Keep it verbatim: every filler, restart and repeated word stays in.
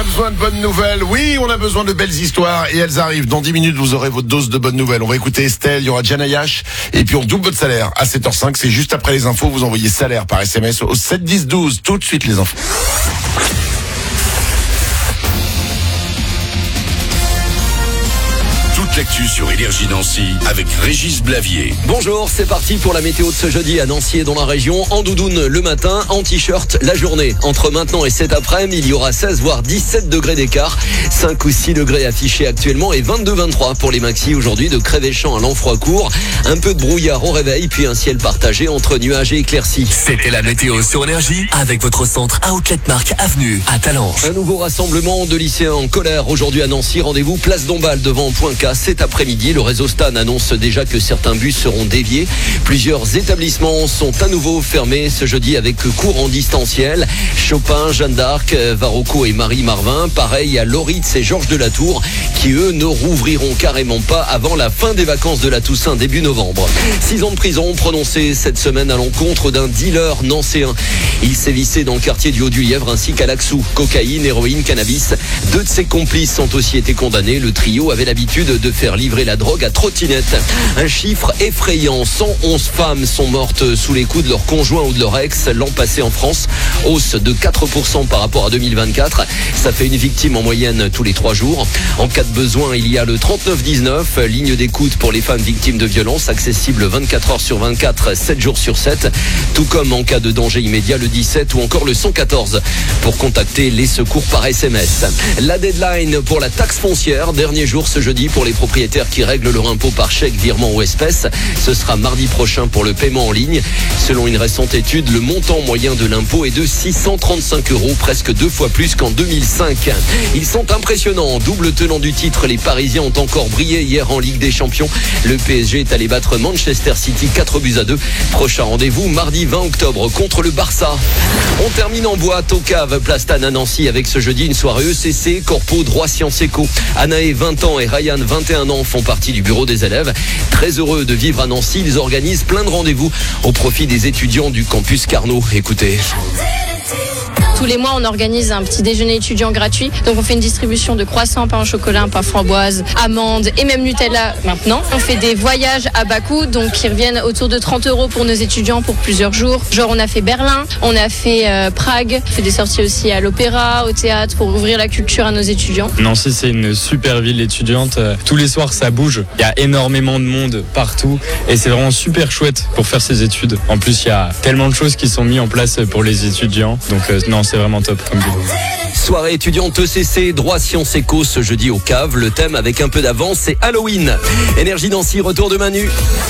besoin de bonnes nouvelles. Oui, on a besoin de belles histoires et elles arrivent. Dans dix minutes, vous aurez votre dose de bonnes nouvelles. On va écouter Estelle, il y aura Janayash et puis on double votre salaire à sept heures cinq. C'est juste après les infos. Vous envoyez salaire par S M S au sept dix douze. Tout de suite les infos. L'actu sur Énergie Nancy avec Régis Blavier. Bonjour, c'est parti pour la météo de ce jeudi à Nancy et dans la région. En doudoune le matin, en t-shirt la journée. Entre maintenant et cet après-midi, il y aura seize voire dix-sept degrés d'écart. cinq ou six degrés affichés actuellement et vingt-deux vingt-trois pour les maxis aujourd'hui de Crévéchamp à Lanfroicourt. Un peu de brouillard au réveil puis un ciel partagé entre nuages et éclaircies. C'était la météo sur Énergie avec votre centre Outlet Mark Avenue à Talange. Un nouveau rassemblement de lycéens en colère aujourd'hui à Nancy. Rendez-vous place Dombasle devant Point K. Cet après-midi, le réseau Stan annonce déjà que certains bus seront déviés. Plusieurs établissements sont à nouveau fermés ce jeudi avec cours en distanciel. Chopin, Jeanne d'Arc, Varocco et Marie Marvin. Pareil à Loritz et Georges de la Tour qui, eux, ne rouvriront carrément pas avant la fin des vacances de la Toussaint début novembre. Six ans de prison prononcés cette semaine à l'encontre d'un dealer nancéen. Il sévissait dans le quartier du Haut-du-Lièvre ainsi qu'à Laxou. Cocaïne, héroïne, cannabis. Deux de ses complices ont aussi été condamnés. Le trio avait l'habitude de faire livrer la drogue à trottinette. Un chiffre effrayant, cent onze femmes sont mortes sous les coups de leur conjoint ou de leur ex l'an passé en France, hausse de quatre pour cent par rapport à deux mille vingt-quatre. Ça fait une victime en moyenne tous les trois jours. En cas de besoin, il y a le trente-neuf dix-neuf, ligne d'écoute pour les femmes victimes de violences, accessible vingt-quatre heures sur vingt-quatre, sept jours sur sept, tout comme en cas de danger immédiat le dix-sept ou encore le cent quatorze pour contacter les secours par S M S. La deadline pour la taxe foncière, dernier jour ce jeudi pour les propriétaires qui règlent leur impôt par chèque, virement ou espèce. Ce sera mardi prochain pour le paiement en ligne. Selon une récente étude, le montant moyen de l'impôt est de six cent trente-cinq euros, presque deux fois plus qu'en deux mille cinq. Ils sont impressionnants. Double tenant du titre, les Parisiens ont encore brillé hier en Ligue des Champions. Le P S G est allé battre Manchester City quatre buts à deux. Prochain rendez-vous mardi vingt octobre contre le Barça. On termine en boîte au Cave Place Stan à Nancy avec ce jeudi une soirée E C C, Corpo, Droit, Sciences Éco. Anaë, vingt ans et Ryan, vingt et un ans font partie du bureau des élèves. Très heureux de vivre à Nancy, ils organisent plein de rendez-vous au profit des étudiants du campus Carnot. Écoutez. Tous les mois, on organise un petit déjeuner étudiant gratuit. Donc, on fait une distribution de croissants, pain au chocolat, pain framboise, amandes et même Nutella maintenant. On fait des voyages à bas coût, donc qui reviennent autour de trente euros pour nos étudiants pour plusieurs jours. Genre, on a fait Berlin, on a fait euh, Prague, on fait des sorties aussi à l'opéra, au théâtre pour ouvrir la culture à nos étudiants. Nancy, c'est une super ville étudiante. Tous les soirs, ça bouge. Il y a énormément de monde partout et c'est vraiment super chouette pour faire ses études. En plus, il y a tellement de choses qui sont mises en place pour les étudiants. Donc, euh, non, c'est vraiment top comme ville. Soirée étudiante E C C, Droit, Sciences Éco ce jeudi au Cave. Le thème avec un peu d'avance, c'est Halloween. Énergie Nancy, retour de Manu.